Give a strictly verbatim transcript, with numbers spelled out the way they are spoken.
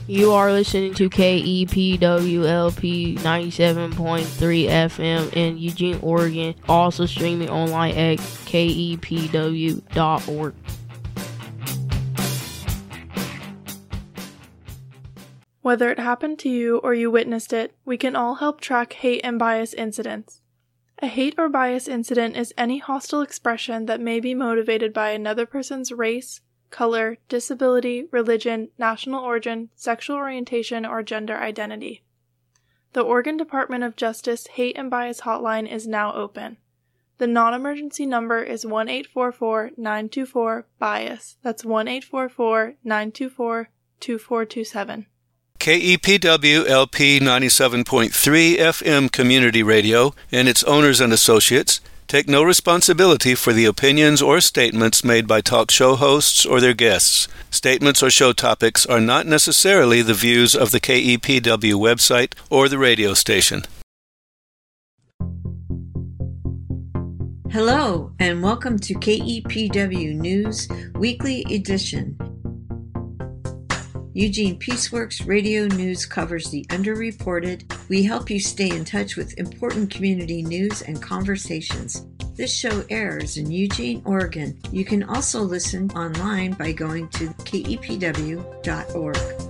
You are listening to K E P W L P ninety-seven point three F M in Eugene, Oregon, also streaming online at K E P W dot org. Whether it happened to you or you witnessed it, we can all help track hate and bias incidents. A hate or bias incident is any hostile expression that may be motivated by another person's race, color, disability, religion, national origin, sexual orientation, or gender identity. The Oregon Department of Justice Hate and Bias Hotline is now open. The non-emergency number is one eight four four, nine two four, BIAS. That's one eight four four, nine two four, two four two seven. K E P W L P ninety-seven point three F M Community Radio and its owners and associates take no responsibility for the opinions or statements made by talk show hosts or their guests. Statements or show topics are not necessarily the views of the K E P W website or the radio station. Hello, and welcome to K E P W News Weekly Edition. Eugene Peaceworks Radio News covers the underreported. We help you stay in touch with important community news and conversations. This show airs in Eugene, Oregon. You can also listen online by going to K E P W dot org.